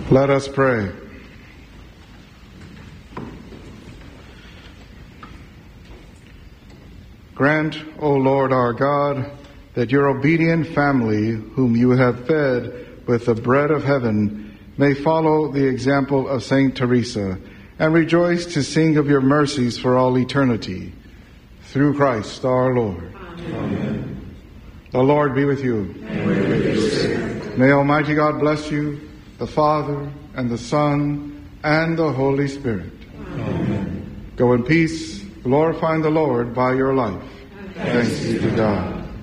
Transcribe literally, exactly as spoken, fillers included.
Let us pray. Grant, O Lord our God, that your obedient family, whom you have fed with the bread of heaven, may follow the example of Saint Teresa and rejoice to sing of your mercies for all eternity. Through Christ our Lord. Amen. The Lord be with you. And with your spirit. May Almighty God bless you, the Father, and the Son, and the Holy Spirit. Amen. Go in peace, glorifying the Lord by your life. Thanks, Thanks be to God.